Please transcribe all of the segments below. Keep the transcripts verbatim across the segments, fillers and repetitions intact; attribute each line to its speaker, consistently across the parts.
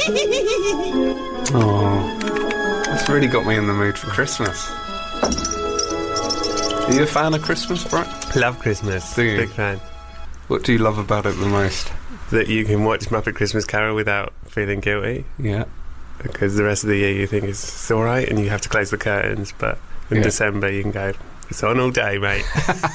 Speaker 1: Oh, that's really got me in the mood for Christmas. Are you a fan of Christmas, Brett?
Speaker 2: Love Christmas.
Speaker 1: Do you?
Speaker 2: Big fan.
Speaker 1: What do you love about it the most?
Speaker 2: That you can watch Muppet Christmas Carol without feeling guilty.
Speaker 1: Yeah.
Speaker 2: Because the rest of the year you think it's alright and you have to close the curtains, but in
Speaker 1: Yeah.
Speaker 2: December you can go, it's on all day, mate.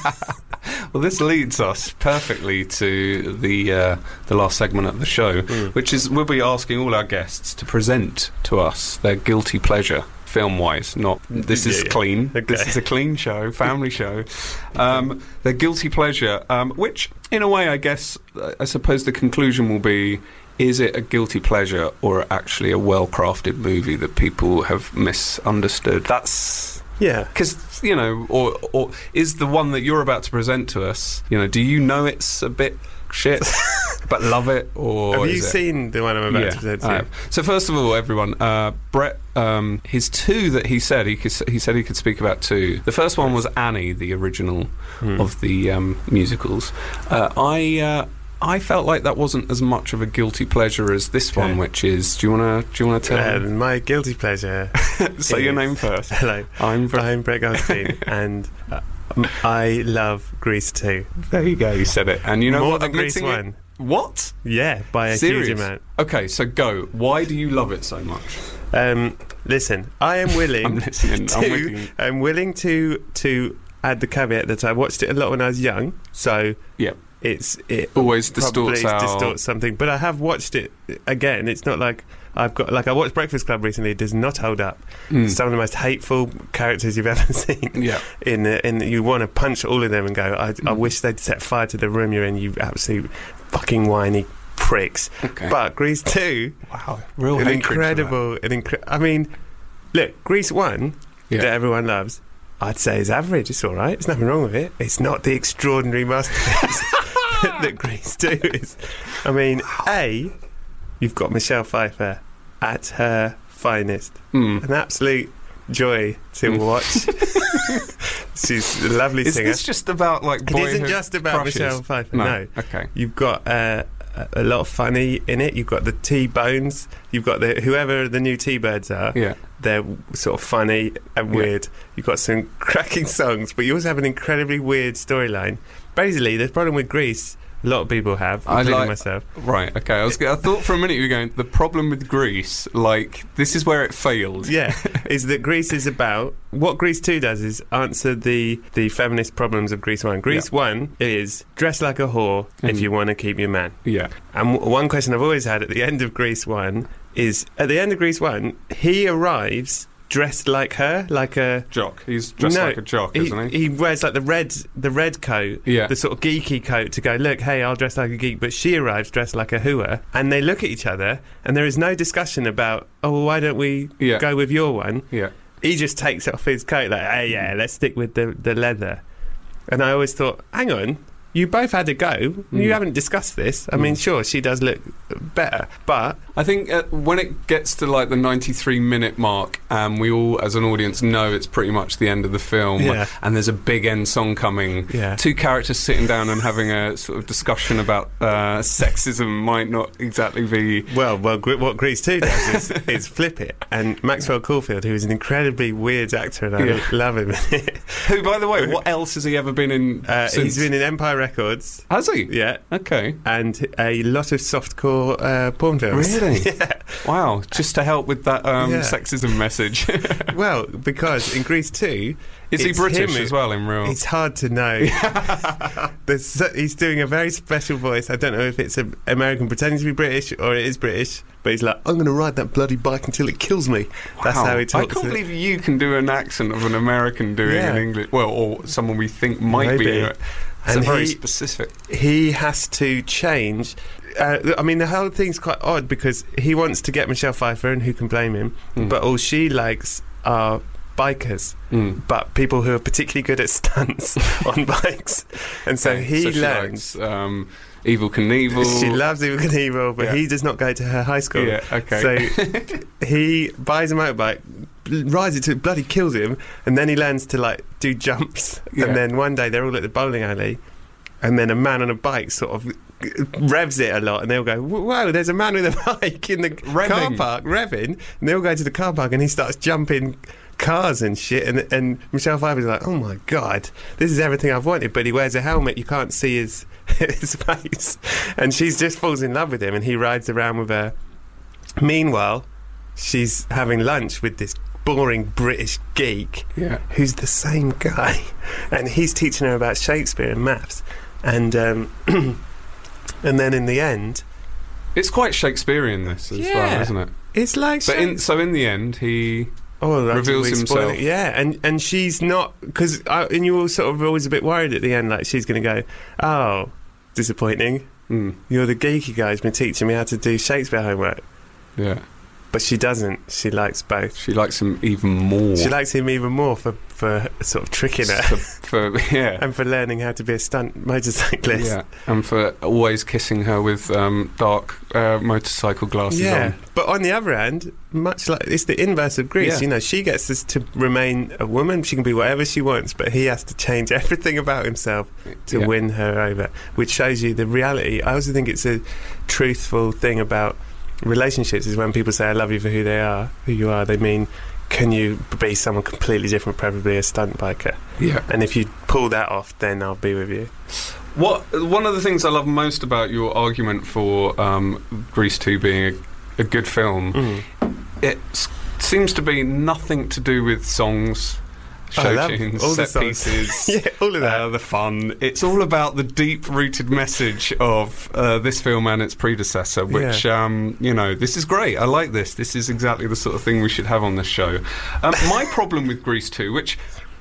Speaker 1: Well, this leads us perfectly to the uh, the last segment of the show,
Speaker 2: Mm.
Speaker 1: which is we'll be asking all our guests to present to us their guilty pleasure, film-wise. Not this is
Speaker 2: Yeah, yeah.
Speaker 1: clean.
Speaker 2: Okay.
Speaker 1: This is a clean show, family show. Um, their guilty pleasure, um, which in a way, I guess, I suppose the conclusion will be: is it a guilty pleasure or actually a well-crafted movie that people have misunderstood? That's
Speaker 2: Yeah.
Speaker 1: because, you know, or or is the one that you're about to present to us, you know, do you know it's a bit shit but love it, or
Speaker 2: Have you
Speaker 1: is it-
Speaker 2: seen the one I'm about
Speaker 1: yeah,
Speaker 2: to present
Speaker 1: I
Speaker 2: to you?
Speaker 1: have. So first of all, everyone, uh, Brett, um, his two that he said he could, he said he could speak about two. The first one was Annie, the original
Speaker 2: Hmm.
Speaker 1: of the um, musicals. Uh, I. Uh, I felt like that wasn't as much of a guilty pleasure as this
Speaker 2: Okay.
Speaker 1: one, which is. Do you wanna? Do you wanna tell?
Speaker 2: Uh, my guilty pleasure.
Speaker 1: Say your
Speaker 2: is-
Speaker 1: name first.
Speaker 2: Hello.
Speaker 1: I'm Brett.
Speaker 2: I'm Brett Goldstein, and uh, um, I love Grease two.
Speaker 1: There you go. You said it, and you know
Speaker 2: More
Speaker 1: what?
Speaker 2: than Grease
Speaker 1: Admitting it-
Speaker 2: one.
Speaker 1: What?
Speaker 2: Yeah, by a
Speaker 1: Serious?
Speaker 2: huge amount.
Speaker 1: Okay, so go. Why do you love it so much?
Speaker 2: Um, listen, I am willing.
Speaker 1: I'm listening. I'm with
Speaker 2: to,
Speaker 1: you.
Speaker 2: I'm willing to to add the caveat that I watched it a lot when I was young, so
Speaker 1: Yeah.
Speaker 2: it's it
Speaker 1: Always
Speaker 2: probably
Speaker 1: distorts our...
Speaker 2: distorts something. But I have watched it again. It's not like I've got like I watched Breakfast Club recently. It does not hold up.
Speaker 1: Mm.
Speaker 2: Some of the most hateful characters you've ever seen.
Speaker 1: Yeah.
Speaker 2: In the, in the, you want to punch all of them and go, I, I
Speaker 1: Mm.
Speaker 2: wish they'd set fire to the room you're in. You absolute fucking whiny pricks.
Speaker 1: Okay.
Speaker 2: But Grease two,
Speaker 1: wow. Real
Speaker 2: an
Speaker 1: hatred for
Speaker 2: incredible, an incre- I mean, look, Grease one
Speaker 1: Yeah.
Speaker 2: that everyone loves, I'd say is average. It's all right. There's nothing wrong with it. It's not the extraordinary masterpiece that Grease two is. I mean, A, you've got Michelle Pfeiffer at her finest,
Speaker 1: that. Mm.
Speaker 2: an absolute joy to
Speaker 1: Mm.
Speaker 2: watch. She's a lovely
Speaker 1: Is
Speaker 2: singer.
Speaker 1: this just about, like,
Speaker 2: It
Speaker 1: boyhood
Speaker 2: isn't just about
Speaker 1: crushes?
Speaker 2: Michelle Pfeiffer.
Speaker 1: No.
Speaker 2: No.
Speaker 1: Okay.
Speaker 2: You've got uh, a a lot of funny in it. You've got the T-Bones. You've got the whoever the new T-Birds are.
Speaker 1: Yeah.
Speaker 2: They're sort of funny and
Speaker 1: Yeah.
Speaker 2: weird. You've got some cracking songs, but you also have an incredibly weird storyline. Basically, the problem with Grease, a lot of people have,
Speaker 1: I
Speaker 2: including
Speaker 1: like-
Speaker 2: myself.
Speaker 1: Right, okay. I was. I thought for a minute you were going, the problem with Grease, like, this is where it failed.
Speaker 2: Yeah, is that Grease is about what Grease two does is answer the the feminist problems of Grease one. Grease one is dress like a whore if
Speaker 1: Mm.
Speaker 2: you want to keep your man.
Speaker 1: Yeah.
Speaker 2: And w- one question I've always had at the end of Grease one is at the end of Grease one, he arrives dressed like her, like a
Speaker 1: Jock. He's dressed
Speaker 2: No,
Speaker 1: like a jock,
Speaker 2: he,
Speaker 1: isn't he?
Speaker 2: he wears like the red the red coat,
Speaker 1: Yeah.
Speaker 2: the sort of geeky coat to go, look, hey, I'll dress like a geek, but she arrives dressed like a hooer, and they look at each other, and there is no discussion about, oh, well, why don't we
Speaker 1: Yeah.
Speaker 2: go with your one?
Speaker 1: Yeah.
Speaker 2: He just takes off his coat like, hey, yeah, let's stick with the, the leather. And I always thought, hang on, you both had a go. You
Speaker 1: Mm.
Speaker 2: haven't discussed this. I mean,
Speaker 1: Mm.
Speaker 2: sure, she does look better, but
Speaker 1: I think uh, when it gets to like the ninety-three minute mark, um, we all, as an audience, know it's pretty much the end of the film,
Speaker 2: Yeah.
Speaker 1: and there's a big end song coming.
Speaker 2: Yeah.
Speaker 1: Two characters sitting down and having a sort of discussion about uh, sexism might not exactly be.
Speaker 2: well, well, Gre- what Grease two does is, is flip it. And Maxwell Caulfield, who is an incredibly weird actor, and I
Speaker 1: Yeah.
Speaker 2: love him.
Speaker 1: Who, by the way, what else has he ever been in?
Speaker 2: uh,
Speaker 1: since?
Speaker 2: he's been in Empire Records,
Speaker 1: Has he?
Speaker 2: yeah,
Speaker 1: Okay.
Speaker 2: and a lot of softcore uh, porn films.
Speaker 1: Really?
Speaker 2: Yeah.
Speaker 1: Wow. Just to help with that um,
Speaker 2: Yeah.
Speaker 1: sexism message.
Speaker 2: Well, because in Grease two,
Speaker 1: Is he
Speaker 2: it's
Speaker 1: British
Speaker 2: him-
Speaker 1: as well in real?
Speaker 2: It's hard to know. There's so- he's doing a very special voice. I don't know if it's an American pretending to be British or it is British, but he's like, I'm going to ride that bloody bike until it kills me. That's
Speaker 1: Wow.
Speaker 2: how he
Speaker 1: I
Speaker 2: talks.
Speaker 1: can't
Speaker 2: it.
Speaker 1: believe you can do an accent of an American doing
Speaker 2: Yeah.
Speaker 1: an English, well, or someone we think might
Speaker 2: Maybe.
Speaker 1: be. It's
Speaker 2: And
Speaker 1: a very
Speaker 2: he-
Speaker 1: specific.
Speaker 2: He has to change. Uh, I mean, the whole thing's quite odd because he wants to get Michelle Pfeiffer, and who can blame him?
Speaker 1: Mm.
Speaker 2: But all she likes are bikers,
Speaker 1: Mm.
Speaker 2: but people who are particularly good at stunts on bikes. And so
Speaker 1: Okay,
Speaker 2: he
Speaker 1: so she
Speaker 2: learns.
Speaker 1: likes, um, Evil Knievel.
Speaker 2: She loves Evil Knievel, but
Speaker 1: Yeah.
Speaker 2: he does not go to her high school.
Speaker 1: Yeah, okay.
Speaker 2: So he buys a motorbike, rides it to it, bloody kills him, and then he learns to like do jumps.
Speaker 1: Yeah.
Speaker 2: And then one day they're all at the bowling alley, and then a man on a bike sort of revs it a lot, and they'll go, "Whoa, there's a man with a bike in the
Speaker 1: Revving.
Speaker 2: car park revving," and they'll go to the car park, and he starts jumping cars and shit, and and Michelle Pfeiffer's like, "Oh my god, this is everything I've wanted," but he wears a helmet, you can't see his his face, and she's just falls in love with him, and he rides around with her. Meanwhile, she's having lunch with this boring British geek
Speaker 1: Yeah.
Speaker 2: who's the same guy, and he's teaching her about Shakespeare and maths, and um, and then in the end,
Speaker 1: It's quite Shakespearean, this, as
Speaker 2: Yeah.
Speaker 1: well, isn't it?
Speaker 2: it's like
Speaker 1: But in,
Speaker 2: Shakespeare.
Speaker 1: so in the end, he...
Speaker 2: Oh, that's
Speaker 1: reveals
Speaker 2: really spoiling
Speaker 1: himself.
Speaker 2: it. Yeah, and and she's not, because and you were sort of always a bit worried at the end, like she's going to go, "Oh, disappointing.
Speaker 1: Mm,
Speaker 2: You're the geeky guy who's been teaching me how to do Shakespeare homework."
Speaker 1: yeah.
Speaker 2: But she doesn't. She likes both.
Speaker 1: She likes him even more.
Speaker 2: She likes him even more for for sort of tricking her
Speaker 1: for, for yeah.
Speaker 2: and for learning how to be a stunt motorcyclist.
Speaker 1: Yeah, and for always kissing her with um, dark uh, motorcycle glasses
Speaker 2: Yeah,
Speaker 1: on.
Speaker 2: but on the other hand, much like it's the inverse of Grease.
Speaker 1: Yeah.
Speaker 2: You know, she gets us to remain a woman. She can be whatever she wants, but he has to change everything about himself to
Speaker 1: Yeah.
Speaker 2: win her over, which shows you the reality. I also think it's a truthful thing about relationships is when people say I love you for who they are, who you are, they mean can you be someone completely different, preferably a stunt biker,
Speaker 1: Yeah.
Speaker 2: and if you pull that off, then I'll be with you.
Speaker 1: What one of the things I love most about your argument for um, Grease two being a, a good film,
Speaker 2: Mm.
Speaker 1: it s- seems to be nothing to do with songs,
Speaker 2: I
Speaker 1: show
Speaker 2: love
Speaker 1: tunes,
Speaker 2: all the
Speaker 1: set
Speaker 2: songs.
Speaker 1: pieces.
Speaker 2: Yeah, all of that.
Speaker 1: Uh, the fun. It's all about the deep-rooted message of uh, this film and its predecessor, which, um, you know, this is great. I like this. This is exactly the sort of thing we should have on this show. Um, my problem with Grease two, which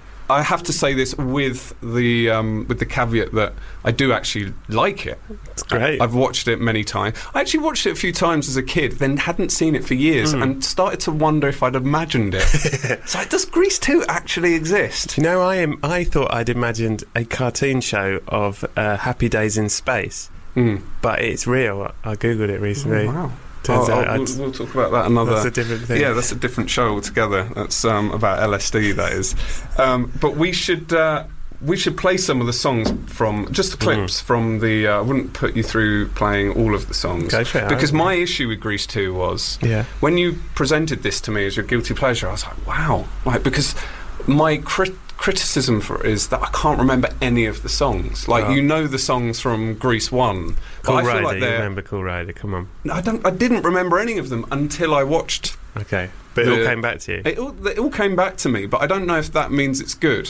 Speaker 1: I have to say this with the um, with the caveat that I do actually like it.
Speaker 2: It's great.
Speaker 1: I've watched it many times. I actually watched it a few times as a kid, then hadn't seen it for years,
Speaker 2: Mm.
Speaker 1: and started to wonder if I'd imagined it. So, does Grease two actually exist?
Speaker 2: Do you know, I am. I thought I'd imagined a cartoon show of uh, Happy Days in Space,
Speaker 1: Mm.
Speaker 2: but it's real. I googled it recently.
Speaker 1: Oh, wow.
Speaker 2: Turns
Speaker 1: Oh,
Speaker 2: out
Speaker 1: oh,
Speaker 2: I'd-
Speaker 1: we'll, we'll talk about that another.
Speaker 2: That's a different thing.
Speaker 1: Yeah, that's a different show altogether. That's um, about L S D, that is. Um, but we should uh, we should play some of the songs from just the clips from the. Uh, I wouldn't put you through playing all of the songs
Speaker 2: Go for it,
Speaker 1: because
Speaker 2: I-
Speaker 1: my issue with Grease two was
Speaker 2: Yeah.
Speaker 1: when you presented this to me as your guilty pleasure. I was like, wow, like because my crit- criticism for it is that I can't remember any of the songs. Like
Speaker 2: Oh.
Speaker 1: you know the songs from Grease one, but
Speaker 2: Cool
Speaker 1: I feel
Speaker 2: Rider.
Speaker 1: like
Speaker 2: You
Speaker 1: they're.
Speaker 2: remember Cool Rider? Come on.
Speaker 1: I don't. I didn't remember any of them until I watched.
Speaker 2: Okay, but it all
Speaker 1: The-
Speaker 2: came back to you.
Speaker 1: It all, it all came back to me, but I don't know if that means it's good.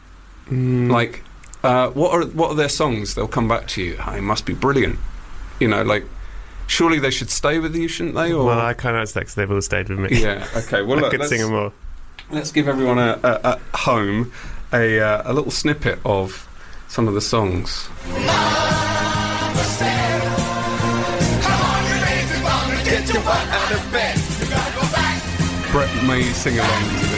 Speaker 2: Mm.
Speaker 1: Like, uh, what are what are their songs? They'll come back to you. Oh, it must be brilliant. You know, like surely they should stay with you, shouldn't they? Or
Speaker 2: well, I can't answer that because they've all stayed with me.
Speaker 1: yeah. Okay. Well,
Speaker 2: I
Speaker 1: look,
Speaker 2: could
Speaker 1: let's,
Speaker 2: sing them all.
Speaker 1: let's give everyone a, a, at home a uh, a little snippet of some of the songs. Brett may sing along to